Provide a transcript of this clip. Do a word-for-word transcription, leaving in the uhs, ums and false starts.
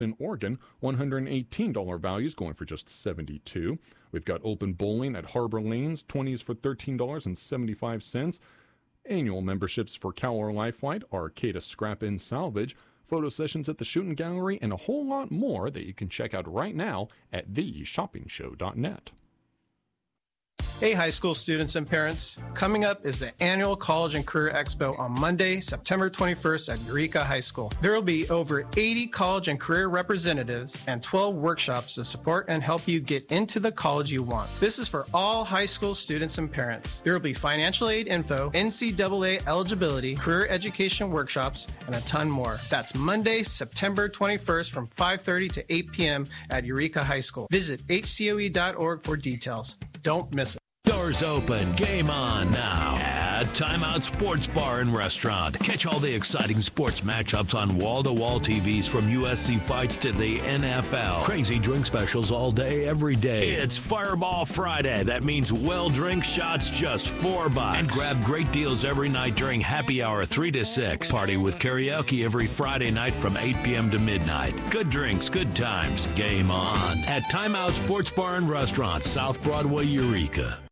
In Oregon, one hundred eighteen dollars values going for just seventy-two dollars. We've got open bowling at Harbor Lanes, twenties for thirteen dollars and seventy-five cents. Annual memberships for Cowler Lifeline, Arcata Scrap and Salvage, photo sessions at the Shooting Gallery, and a whole lot more that you can check out right now at the shopping show dot net. Hey, high school students and parents. Coming up is the annual College and Career Expo on Monday, September twenty-first at Eureka High School. There will be over eighty college and career representatives and twelve workshops to support and help you get into the college you want. This is for all high school students and parents. There will be financial aid info, N C double A eligibility, career education workshops, and a ton more. That's Monday, September twenty-first from five thirty to eight p.m. at Eureka High School. Visit H C O E dot org for details. Don't miss it. Doors open, game on now at Timeout Sports Bar and Restaurant. Catch all the exciting sports matchups on wall-to-wall T Vs from U S C fights to the N F L. Crazy drink specials all day, every day. It's Fireball Friday. That means well drink shots just four bucks. And grab great deals every night during happy hour three to six. Party with karaoke every Friday night from eight p.m. to midnight. Good drinks, good times, game on. At Timeout Sports Bar and Restaurant, South Broadway, Eureka.